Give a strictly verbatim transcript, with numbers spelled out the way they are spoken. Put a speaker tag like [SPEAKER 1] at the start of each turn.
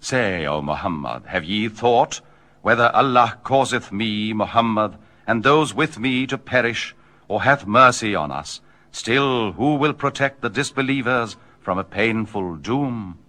[SPEAKER 1] Say, O Muhammad, have ye thought whether Allah causeth me, Muhammad, and those with me to perish, or hath mercy on us? Still, who will protect the disbelievers from a painful doom?